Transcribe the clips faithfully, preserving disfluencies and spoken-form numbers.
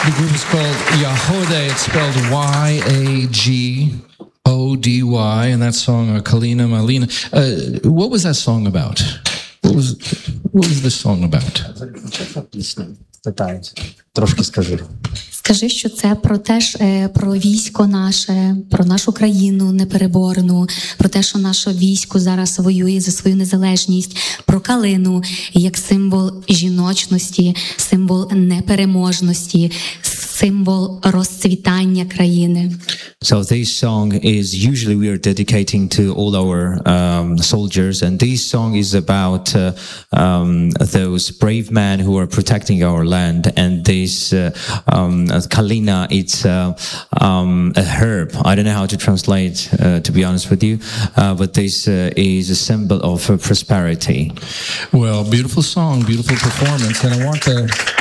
The group is called Yahode. It's spelled Y A G O D Y, and that song, uh, Kalina Malina. Uh, what was that song about? What was what was this song about? Питають. Трошки скажи. Скажи, що це про теж е, про військо наше, про нашу країну непереборну, про те, що наше військо зараз воює за свою незалежність, про калину як символ жіночності, символ непереможності, символ розцвітання країни. So this song is usually we are dedicating to all our um, soldiers, and this song is about uh, um, those brave men who are protecting our land. And this uh, um, kalina, it's uh, um, a herb. I don't know how to translate, uh, to be honest with you, uh, but this uh, is a symbol of uh, prosperity. Well, beautiful song, beautiful performance, and I want the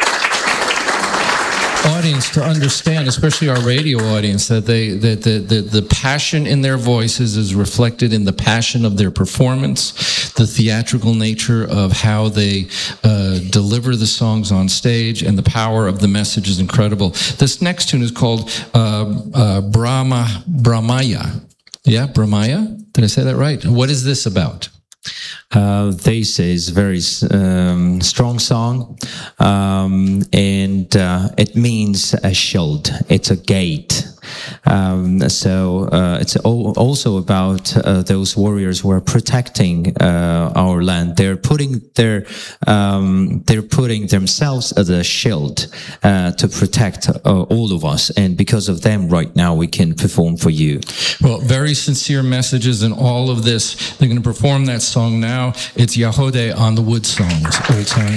audience to understand, especially our radio audience, that they that the, the the passion in their voices is reflected in the passion of their performance, the theatrical nature of how they uh, deliver the songs on stage, and the power of the message is incredible. This next tune is called uh, uh, Brahma Brahmaya. Yeah, Brahmaya. Did I say that right? What is this about? Uh, this is a very um, strong song, um, and uh, it means a shield. It's a gate. Um, so uh, it's al- also about uh, those warriors who are protecting uh, our land. They're putting their um, they're putting themselves as a shield uh, to protect uh, all of us. And because of them, right now we can perform for you. Well, very sincere messages in all of this. They're going to perform that song now. It's Yahode on the Wood Songs, old time.